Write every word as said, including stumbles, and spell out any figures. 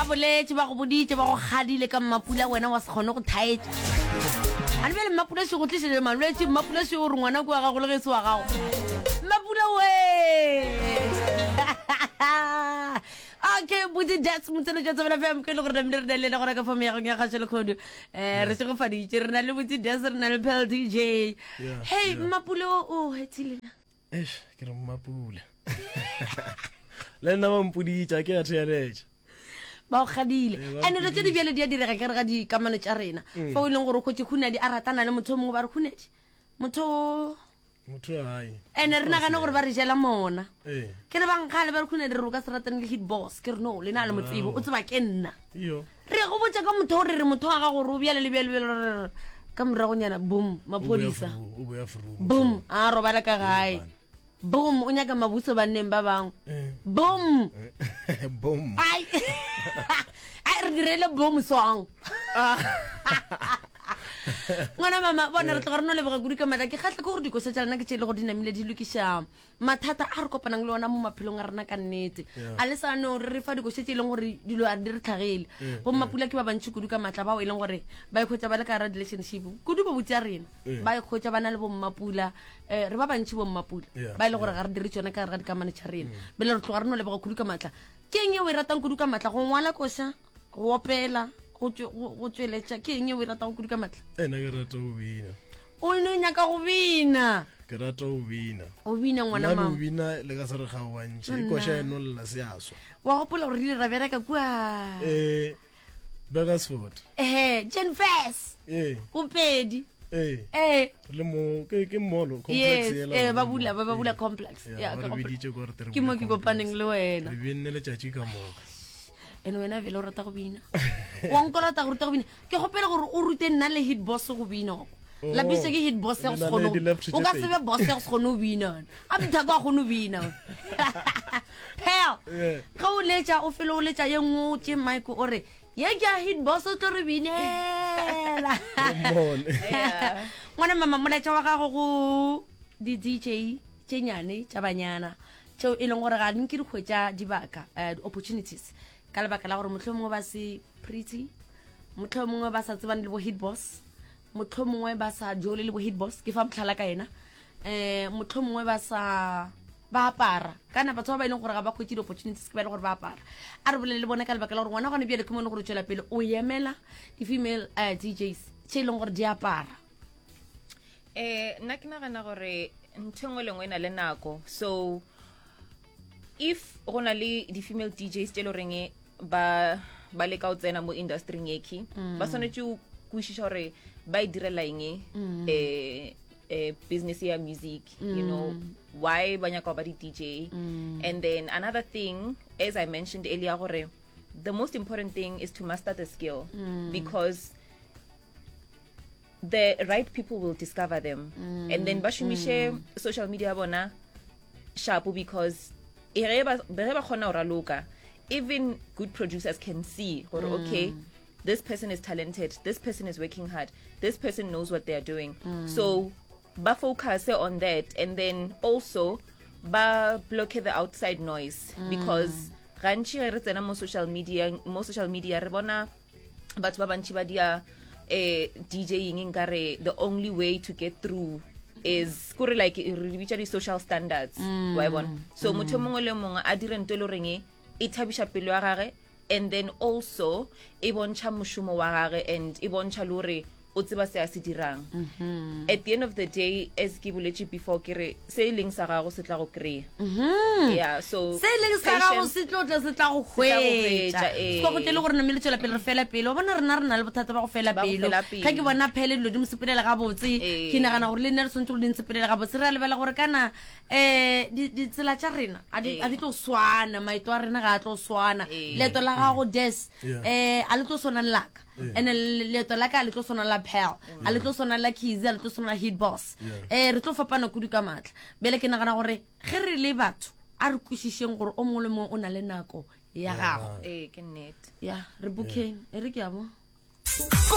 ba boletse ba go boditse ba go gadile ka mmapula wena wa se kgone go thaetsa a le mmapula se go tlisetse malwetse mmapula se o re ngwana go ga go le ge se wa gago mmapula we okay buti that's mutselo tsa tsela fam ke le gore re re le gore ka fam ya go ya ga tshelo khodo eh re se go faditse re na le buti that's re na le Pel D J hey mmapula o hetsile eish ke re mmapula le nna ba mpuditsa ke a thealeja ba o gadile ene re tse di bjale di a direga ke re ga di kamano tsa rena fa o leng gore go tse khuna di a ratana le motho mongwe ba re khunetse motho motho hai ene re nagana gore ba re jela mona eh ke re bang khale ba re khuna di re ka seratane le hit boss ke re no le na le motsibo o tseba ke nna yo re go botsa ka motho re re motho ga go ro bjale le bjale ka morago nyana boom mapodisa o bo ya furu boom a robala ka gae boom o nyaka mabuso ba nneng ba bang boom boom ai ai re direle boom song ngwana mama bona re tloga re no lebega kudi ka mata ke gatle go re dikoso tsa rena ke tshele go dinamile di lokisa mathata a re kopanang le ona mo maphelong a rena ka nnete a le sa no re fa dikoso tse ileng gore dilo a di re tlhagele bo mapula ke ba bantsi kudu ka matla ba o ileng gore ba ikhotsa ba le ka relationship kudu bo botsa rena ba ikhotsa bana le bo mapula eh re ba bantsi bo mapula ba ile gore ga re dire tsona ka re ga di ka mane tsa rena bele re tloga re no lebega kudu ka matla ke eng e o e ratang kudu ka matla go ngwala kosa go opela go tsweletša ke eng e o e rata go kudu ka matla ena ke rata go bina o ne nyaka go bina ke rata go bina o bina ngwana mama mama o bina le ka se re kgaoantše e koša eno lla se aswa wa gopola gore rile ra bereka kua eh Beresford eh Jen Fest eh go pedi eh eh le mo ke ke molo yes complex eh ba bula ba bula complex ya ka biditše gore ke mo ke kopaneng le wena re binne le tšatši ka mo ene wena vele o rata go bina wa nko rata go rata go bina ke gopela gore o rute nna le hit boss go bina la bise ke hit boss ya go kgono o ka se be boss ya go kgono bina a bitha ka kgono bina hell ka o letša o felo o letša ye ngwe tše mike o re ye ke a hit boss o tlo re binela ngwana mama molaetša wa gago go di D J tše nyane tša banyana tšeo e leng gore ga dinke di kgwetša dibaka opportunities ka lebaka la gore motlho mongwe ba se pretty motlho mongwe ba sa tsebane le bo hit boss motlho mongwe ba sa jole le bo hit boss ke fa motlhala ka ena eh motlho mongwe ba sa ba apara kana batho ba ba ileng gore ga ba khwetše di-opportunities ke ba ile gore ba apara a re bolele le bone ka lebaka la gore ngwana gone bjale ke mone gore tšwela pele o emela di-female uh, D Js tše e leng gore di apara eh nna ke nagana gore ntho engwe lengwe e na le nako so if go na le di-female D Js tše le goreng ba ba le ka o tsena mo industry yeki ba swanetse o kwešiša gore ba e direla eng eh eh business ya music you know why ba nyaka ba di D J and then another thing as I mentioned earlier gore the most important thing is to master the skill because the right people will discover them and then ba shumishe social media bona sharp because e re ba ba khona ora loka even good producers can see or mm. okay this person is talented, this person is working hard, this person knows what they are doing mm. so ba focus on that and then also ba block the outside noise mm. because gantši re tsena mo social media mo social media re bona batho ba bantši ba dia eh DJing nkare the only way to get through is kore like re bitša di social standards mm. wa bona so mm. motho mongwe le mongwe a dire ntwe le reng e thabisha pelo ya gage and then also e bontšha mošomo wa gage and e bontšha le gore o tseba se a se dirang at the end of the day as ke boletše before ke re se e leng sa gago se tla go kry-a yeah so se e leng sa gago se tlo tla se tla go hwetša go go tle le gore namele tswela pele re fela pele o bona rena rena le bothata ba go fela pelo ga ke bona phele dilo di mo sepelela ga botse ke nagana gore le nna re swantse go di nsepelela ga botse re a lebela gore kana eh ditsela tša rena a di tlo swana maito a rena ga a tlo swana leeto la gago des eh a le tlo swana laka and leeto la ka le tlo swana la Pel a le tlo swana la Kizzy a le tlo swana la hit boss eh re tlo fapana kudu ka matla bele ke nagana gore ge re le batho a re kwišišeng gore o mongwe le mongwe o na le nako ya gago eh ke nnete ya re bookeng e re ke a bo